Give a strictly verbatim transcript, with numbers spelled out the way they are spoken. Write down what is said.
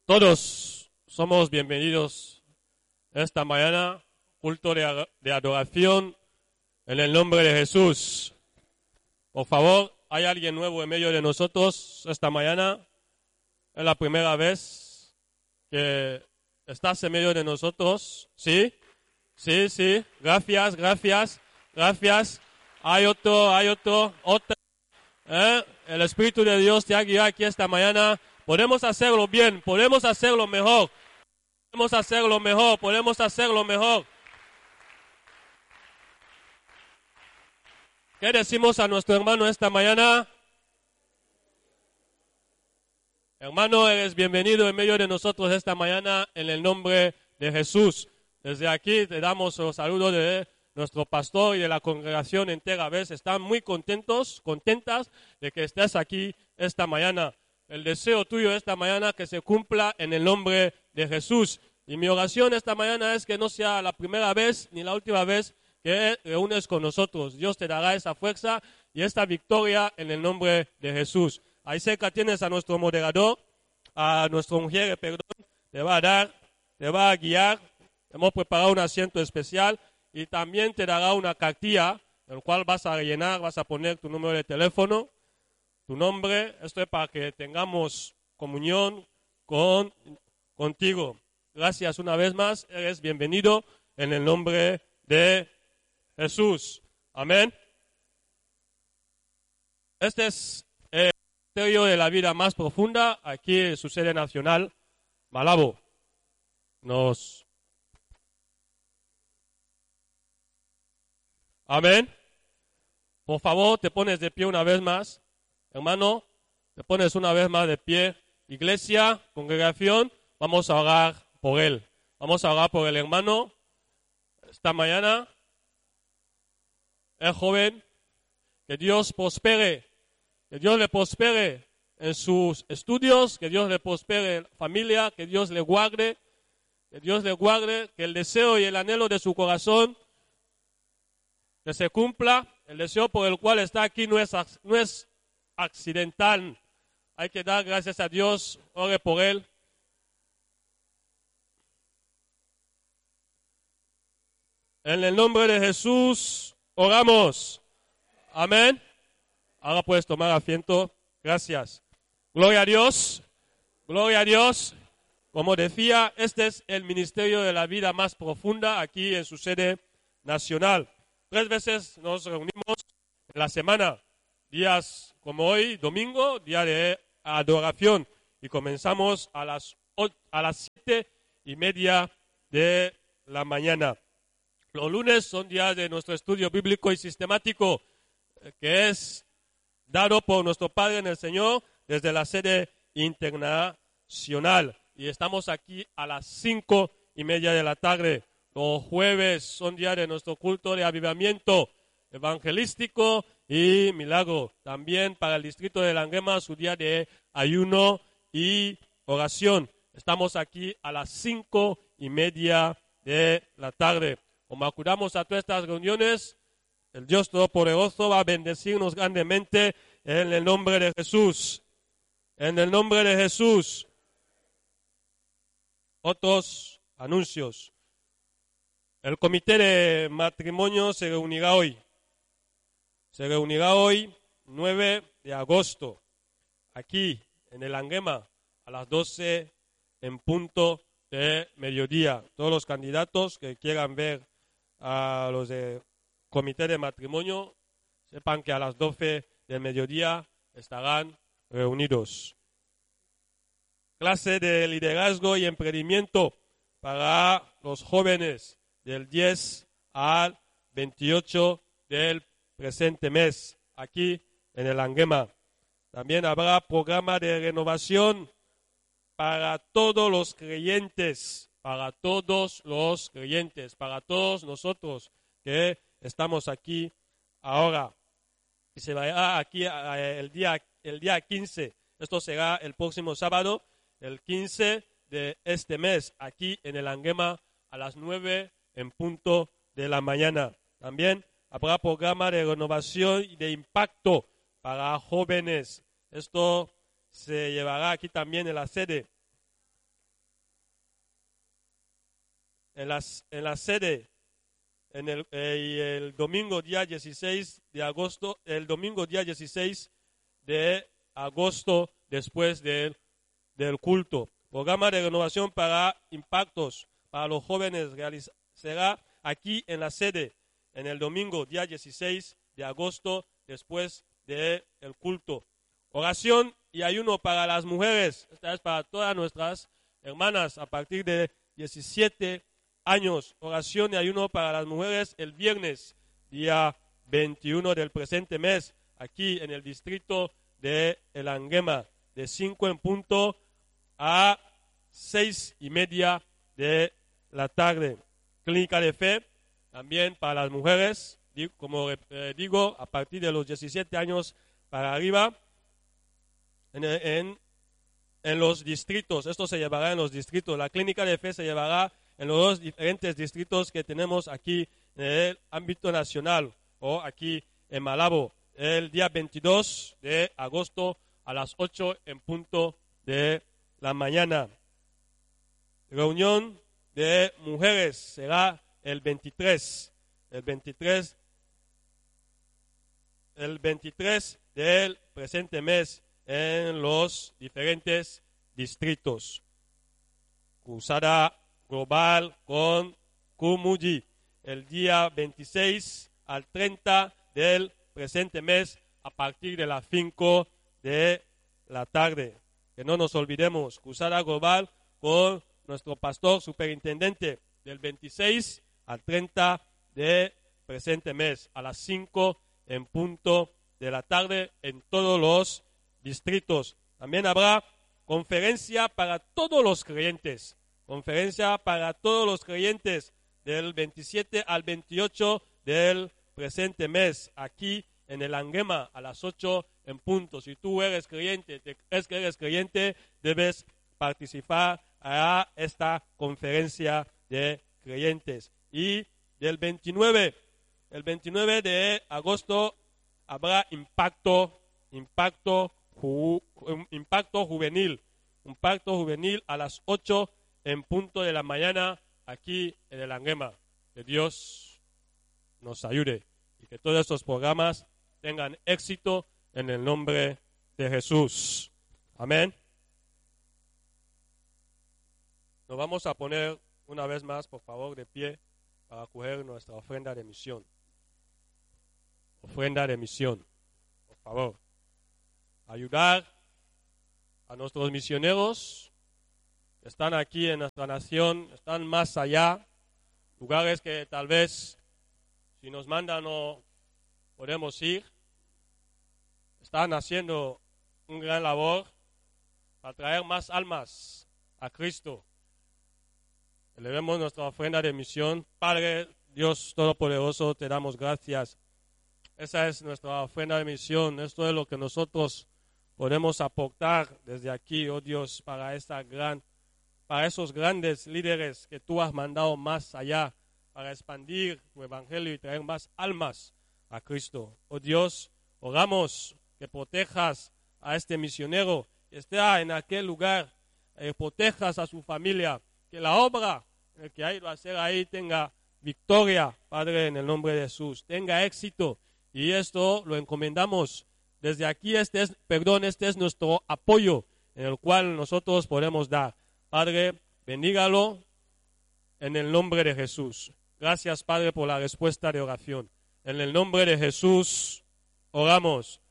Todos somos bienvenidos esta mañana, culto de, de adoración en el nombre de Jesús. Por favor, ¿hay alguien nuevo en medio de nosotros esta mañana? Es la primera vez que estás en medio de nosotros. ¿Sí? Sí, sí. Gracias, gracias, gracias. Hay otro, hay otro, otra. ¿Eh? El Espíritu de Dios te ha guiado aquí esta mañana. Podemos hacerlo bien, podemos hacerlo mejor. Podemos hacerlo mejor, podemos hacerlo mejor. ¿Qué decimos a nuestro hermano esta mañana? Hermano, eres bienvenido en medio de nosotros esta mañana en el nombre de Jesús. Desde aquí te damos los saludos de nuestro pastor y de la congregación entera. ¿Ves? Están muy contentos, contentas de que estés aquí esta mañana. El deseo tuyo esta mañana que se cumpla en el nombre de Jesús. Y mi oración esta mañana es que no sea la primera vez ni la última vez que reúnes con nosotros. Dios te dará esa fuerza y esta victoria en el nombre de Jesús. Ahí cerca tienes a nuestro moderador, a nuestro mujer, perdón, te va a dar, te va a guiar. Hemos preparado un asiento especial y también te dará una cartilla, el cual vas a rellenar, vas a poner tu número de teléfono, tu nombre. Esto es para que tengamos comunión con, contigo. Gracias una vez más, eres bienvenido en el nombre de Jesús. Amén. Este es el ministerio de la vida más profunda aquí en su sede nacional, Malabo. Nos... Amén. Por favor, te pones de pie una vez más. Hermano, te pones una vez más de pie. Iglesia, congregación, vamos a orar por él. Vamos a orar por el hermano esta mañana. El joven, que Dios prospere, que Dios le prospere en sus estudios, que Dios le prospere en la familia, que Dios le guarde, que Dios le guarde, que el deseo y el anhelo de su corazón que se cumpla. El deseo por el cual está aquí no es, no es accidental. Hay que dar gracias a Dios, ore por él. En el nombre de Jesús, oramos. Amén. Ahora puedes tomar asiento. Gracias. Gloria a Dios. Gloria a Dios. Como decía, este es el ministerio de la vida más profunda aquí en su sede nacional. Tres veces nos reunimos en la semana. Días como hoy, domingo, día de adoración. Y comenzamos a las, a las siete y media de la mañana. Los lunes son días de nuestro estudio bíblico y sistemático, que es dado por nuestro Padre en el Señor desde la sede internacional. Y estamos aquí a las cinco y media de la tarde. Los jueves son días de nuestro culto de avivamiento evangelístico y milagro. También para el distrito de Languema, su día de ayuno y oración. Estamos aquí a las cinco y media de la tarde. Como acudamos a todas estas reuniones, el Dios Todopoderoso va a bendecirnos grandemente en el nombre de Jesús. En el nombre de Jesús. Otros anuncios. El comité de matrimonio se reunirá hoy. Se reunirá hoy, nueve de agosto, aquí en el Languema, a las doce en punto de mediodía. Todos los candidatos que quieran ver a los de comité de matrimonio, sepan que a las doce del mediodía estarán reunidos. Clase de liderazgo y emprendimiento para los jóvenes del diez al veintiocho del presente mes, aquí en el Languema. También habrá programa de renovación para todos los creyentes, para todos los creyentes, para todos nosotros que estamos aquí ahora. Y se va aquí el día, el día quince, esto será el próximo sábado, el quince de este mes, aquí en el Languema, a las nueve en punto de la mañana. También habrá programa de renovación y de impacto para jóvenes. Esto se llevará aquí también en la sede. en, las, en la sede en el, eh, el domingo día dieciséis de agosto, el domingo día dieciséis de agosto después del, del culto. Programa de renovación para impactos para los jóvenes será aquí en la sede en el domingo día dieciséis de agosto después del culto. Oración y ayuno para las mujeres. Esta es para todas nuestras hermanas a partir de diecisiete años. Oración y ayuno para las mujeres el viernes, día veintiuno del presente mes, aquí en el distrito de El Anguema, de cinco en punto a seis y media de la tarde. Clínica de fe, también para las mujeres, como eh, digo, a partir de los diecisiete años para arriba, en, en, en los distritos. Esto se llevará en los distritos. La clínica de fe se llevará en los dos diferentes distritos que tenemos aquí en el ámbito nacional o aquí en Malabo, el día veintidós de agosto a las ocho en punto de la mañana. Reunión de mujeres será el veintitrés, el veintitrés, el veintitrés del presente mes en los diferentes distritos. Cruzada global con Kumuji, el día veintiséis al treinta del presente mes a partir de las cinco de la tarde. Que no nos olvidemos, cruzada global con nuestro pastor superintendente del veintiséis al treinta de presente mes a las cinco en punto de la tarde en todos los distritos. También habrá conferencia para todos los creyentes. Conferencia para todos los creyentes del veintisiete al veintiocho del presente mes, aquí en el Anguema a las ocho en punto. Si tú eres creyente, te crees que eres creyente, debes participar a esta conferencia de creyentes. Y del veintinueve, el veintinueve de agosto habrá impacto, impacto, ju, impacto juvenil, impacto juvenil a las ocho en punto de la mañana aquí en el Anguema. Que Dios nos ayude y que todos estos programas tengan éxito en el nombre de Jesús. Amén. Nos vamos a poner una vez más, por favor, de pie para coger nuestra ofrenda de misión. Ofrenda de misión, por favor. Ayudar a nuestros misioneros que están aquí en nuestra nación, están más allá, lugares que tal vez si nos mandan no podemos ir. Están haciendo un gran labor para traer más almas a Cristo. Elevemos nuestra ofrenda de misión. Padre Dios Todopoderoso, te damos gracias. Esa es nuestra ofrenda de misión. Esto es lo que nosotros podemos aportar desde aquí, oh Dios, para esta gran, para esos grandes líderes que tú has mandado más allá, para expandir tu evangelio y traer más almas a Cristo. Oh Dios, oramos que protejas a este misionero que está en aquel lugar, eh, protejas a su familia, que la obra que hay va a hacer ahí tenga victoria, Padre, en el nombre de Jesús, tenga éxito. Y esto lo encomendamos desde aquí. Este es, perdón, este es nuestro apoyo en el cual nosotros podemos dar. Padre, bendígalo en el nombre de Jesús. Gracias, Padre, por la respuesta de oración. En el nombre de Jesús oramos.